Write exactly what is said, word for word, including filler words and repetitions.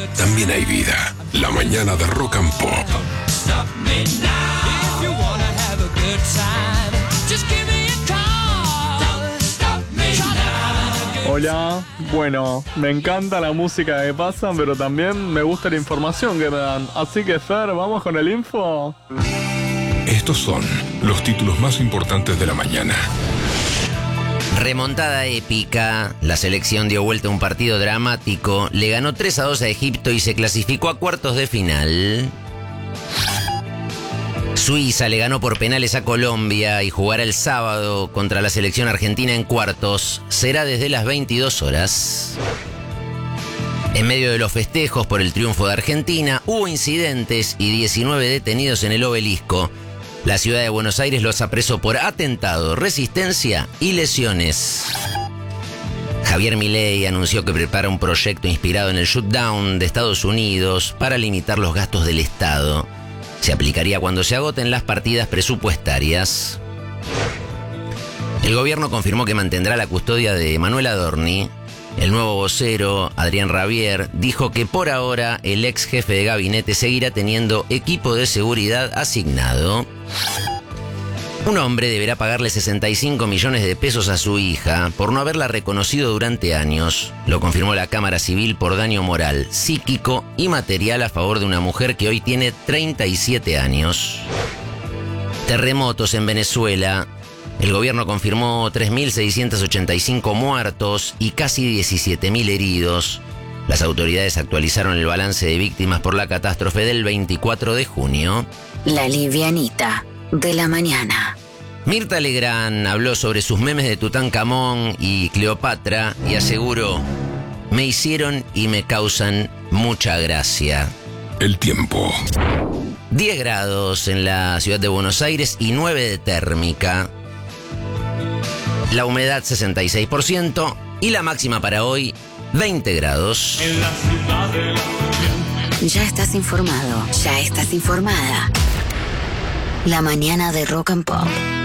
también hay vida. La mañana de Rock and Pop. Hola, bueno, me encanta la música que pasan, pero también me gusta la información que me dan. Así que, Fer, ¿vamos con el info? Estos son los títulos más importantes de la mañana. Remontada épica, la selección dio vuelta a un partido dramático, le ganó tres a dos a Egipto y se clasificó a cuartos de final. Suiza le ganó por penales a Colombia y jugará el sábado contra la selección argentina en cuartos. Será desde las veintidós horas. En medio de los festejos por el triunfo de Argentina, hubo incidentes y diecinueve detenidos en el Obelisco. La ciudad de Buenos Aires los apresó por atentado, resistencia y lesiones. Javier Milei anunció que prepara un proyecto inspirado en el shutdown de Estados Unidos para limitar los gastos del Estado. Se aplicaría cuando se agoten las partidas presupuestarias. El gobierno confirmó que mantendrá la custodia de Manuel Adorni. El nuevo vocero, Adrián Rabier, dijo que por ahora el ex jefe de gabinete seguirá teniendo equipo de seguridad asignado. Un hombre deberá pagarle sesenta y cinco millones de pesos a su hija por no haberla reconocido durante años. Lo confirmó la Cámara Civil por daño moral, psíquico y material a favor de una mujer que hoy tiene treinta y siete años. Terremotos en Venezuela. El gobierno confirmó tres mil seiscientos ochenta y cinco muertos y casi diecisiete mil heridos. Las autoridades actualizaron el balance de víctimas por la catástrofe del veinticuatro de junio. La livianita de la mañana. Mirta Legrand habló sobre sus memes de Tutankamón y Cleopatra y aseguró: me hicieron y me causan mucha gracia. El tiempo. diez grados en la ciudad de Buenos Aires y nueve de térmica. La humedad sesenta y seis por ciento y la máxima para hoy veinte grados. Ya estás informado, ya estás informada. La mañana de Rock and Pop.